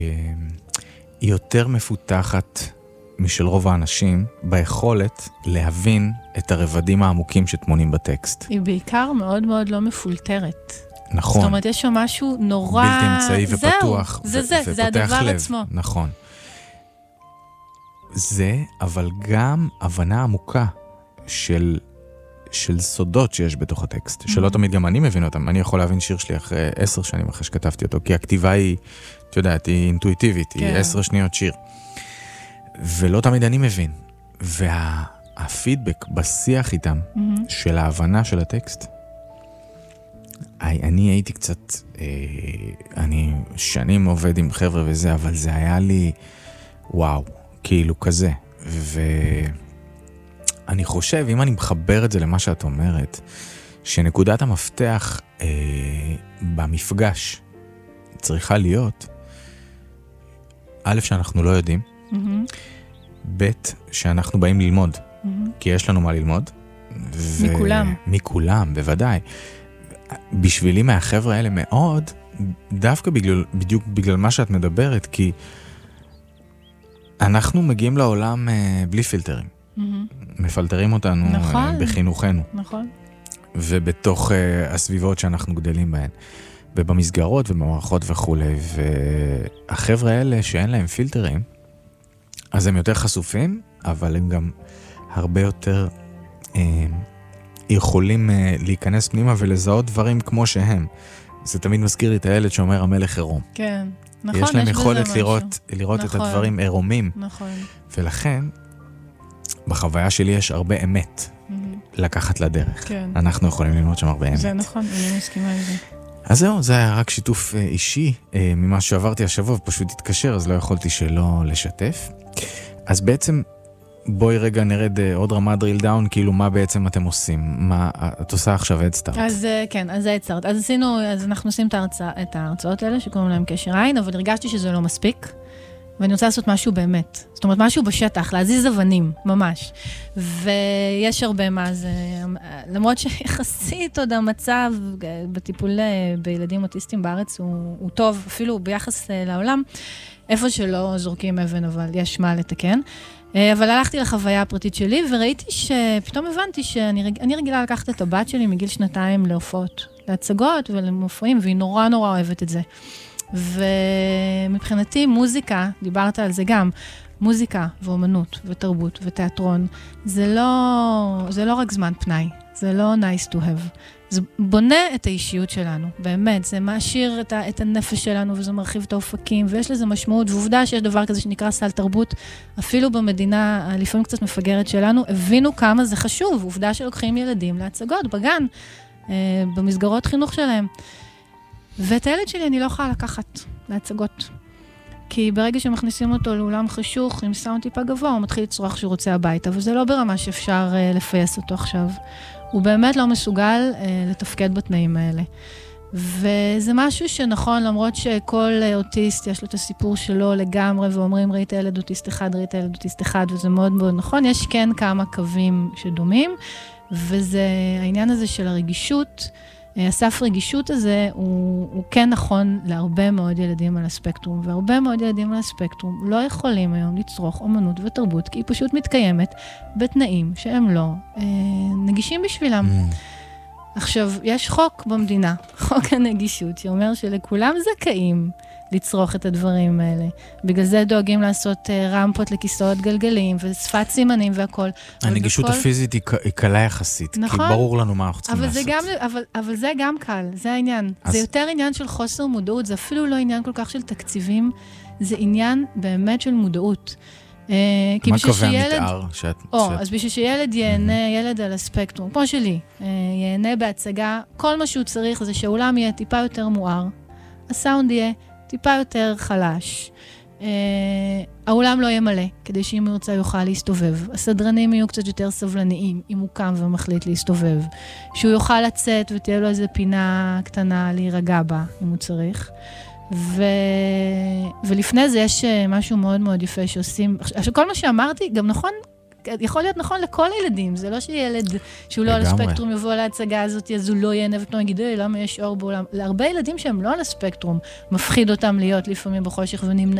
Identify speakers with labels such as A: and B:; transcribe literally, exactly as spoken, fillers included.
A: היא יותר מפותחת משל רוב האנשים ביכולת להבין את הרבדים העמוקים שתמונים בטקסט.
B: היא בעיקר מאוד מאוד לא מפולטרת.
A: נכון.
B: זאת אומרת, יש שם משהו נורא...
A: בלתי אמצעי ופתוח.
B: זהו, זה זה, זה הדבר
A: לב.
B: עצמו.
A: נכון. זה, אבל גם הבנה עמוקה של, של סודות שיש בתוך הטקסט, שלא תמיד גם אני מבין אותם. אני יכול להבין שיר שלי אחרי עשר שנים אחרי שכתבתי אותו, כי הכתיבה היא, את יודעת, היא אינטואיטיבית, היא עשר שניות שיר. ולא תמיד אני מבין. והפידבק בשיח איתם, של ההבנה של הטקסט, אני הייתי קצת, אני שנים עובד עם חבר'ה וזה, אבל זה היה לי, וואו, כאילו כזה. ואני חושב, אם אני מחבר את זה למה שאת אומרת, שנקודת המפתח אה, במפגש צריכה להיות, א', שאנחנו לא יודעים, mm-hmm. ב', שאנחנו באים ללמוד, mm-hmm. כי יש לנו מה ללמוד. ו...
B: מכולם.
A: מכולם, בוודאי. בשבילי מהחבר'ה האלה מאוד, דווקא בגלל, בדיוק בגלל מה שאת מדברת, כי אנחנו מגיעים לעולם אה, בלי פילטרים. Mm-hmm. מפלטרים אותנו נכון. אה, בחינוכנו.
B: נכון.
A: ובתוך אה, הסביבות שאנחנו גדלים בהן. ובמסגרות ובמערכות וכו'. והחבר'ה האלה שאין להם פילטרים, אז הם יותר חשופים, אבל הם גם הרבה יותר אה, יכולים אה, להיכנס פנימה ולזהות דברים כמו שהם. זה תמיד מזכיר לי את הילד שאומר המלך עירום.
B: כן. נכון,
A: יש להם יכולת לראות, לראות נכון, את הדברים עירומים.
B: נכון.
A: ולכן, בחוויה שלי יש הרבה אמת mm-hmm. לקחת לדרך. כן. אנחנו יכולים ללמוד שם הרבה אמת.
B: זה נכון, אני מסכימה עם זה.
A: אז זהו, זה היה רק שיתוף אישי ממה שעברתי השבוע, ופשוט התקשר, אז לא יכולתי שלא לשתף. אז בעצם, בואי רגע נרד עוד רמה דריל דאון, כאילו מה בעצם אתם עושים? מה, את עושה עכשיו הדסטארט?
B: אז כן, אז זה הדסטארט. אז עשינו, אז אנחנו עושים את, ההרצא, את ההרצאות האלה, שקוראים להם קשר עין, אבל הרגשתי שזה לא מספיק, ואני רוצה לעשות משהו באמת. זאת אומרת, משהו בשטח, להזיז אבנים, ממש. ויש הרבה מה זה, למרות שיחסית עוד המצב בטיפול בילדים אוטיסטים בארץ הוא, הוא טוב, אפילו ביחס לעולם, איפה שלא זורקים אבן, אבל יש מה לתקן. אבל הלכתי לחוויה הפרטית שלי, וראיתי שפתאום הבנתי שאני רגילה לקחת את הבת שלי מגיל שנתיים להופעות, להצגות ולמופעים, והיא נורא נורא אוהבת את זה. ומבחינתי מוזיקה, דיברת על זה גם, מוזיקה ואומנות ותרבות ותיאטרון, זה לא, זה לא רק זמן פנאי, זה לא nice to have. זה בונה את האישיות שלנו, באמת, זה מעשיר את, ה, את הנפש שלנו, וזה מרחיב את האופקים, ויש לזה משמעות, ועובדה שיש דבר כזה שנקרא סל תרבות, אפילו במדינה, לפעמים קצת מפגרת שלנו, הבינו כמה זה חשוב, עובדה שלוקחים ילדים להצגות בגן, אה, במסגרות חינוך שלהם. ואת הילד שלי אני לא יכולה לקחת להצגות, כי ברגע שמכניסים אותו לאולם חשוך, עם סאונד טיפה גבוה, הוא מתחיל לצרוח שהוא רוצה הביתה, וזה לא ברמה שאפשר אה, לפייס אותו עכשיו. הוא באמת לא מסוגל אה, לתפקד בתנאים האלה. וזה משהו שנכון, למרות שכל אוטיסט יש לו את הסיפור שלו לגמרי, ואומרים ראית ילד אוטיסט אחד, ראית ילד אוטיסט אחד, וזה מאוד מאוד נכון. יש כן כמה קווים שדומים, וזה העניין הזה של הרגישות, הסף רגישות הזה הוא, הוא כן נכון להרבה מאוד ילדים על הספקטרום, והרבה מאוד ילדים על הספקטרום לא יכולים היום לצרוך אומנות ותרבות, כי היא פשוט מתקיימת בתנאים שהם לא אה, נגישים בשבילם. Mm. עכשיו, יש חוק במדינה, חוק הנגישות, שאומר שלכולם זכאים לצרוך את הדברים האלה. בגלל זה דואגים לעשות רמפות לכיסאות גלגלים, ושפת סימנים והכל.
A: הנגישות בכל... הפיזית היא, היא קלה יחסית, נכון? כי ברור לנו מה אנחנו צריכים
B: אבל
A: לעשות.
B: זה גם, אבל, אבל זה גם קל, זה העניין. אז... זה יותר עניין של חוסר מודעות, זה אפילו לא עניין כל כך של תקציבים, זה עניין באמת של מודעות.
A: מה קובע המתאר שאת...
B: או, אז בשביל שילד ייהנה, ילד על הספקטרום, כמו שלי, ייהנה בהצגה, כל מה שהוא צריך זה שהאולם יהיה טיפה יותר מואר, הסאונד יהיה טיפה יותר חלש, האולם לא יהיה מלא, כדי שאם הוא ירצה יוכל להסתובב, הסדרנים יהיו קצת יותר סבלניים, אם הוא קם ומחליט להסתובב, שהוא יוכל לצאת ותהיה לו איזו פינה קטנה להירגע בה, אם הוא צריך. ו... ולפני זה יש משהו מאוד מאוד יפה שעושים, עכשיו כל מה שאמרתי, גם נכון יכול להיות נכון לכל הילדים, זה לא שילד שהוא לא על הספקטרום יבוא להצגה הזאת, אז הוא לא ייהנה ופתאום יגיד, למה יש אור בעולם? להרבה ילדים שהם לא על הספקטרום, מפחיד אותם להיות לפעמים בחושך ונמנעים.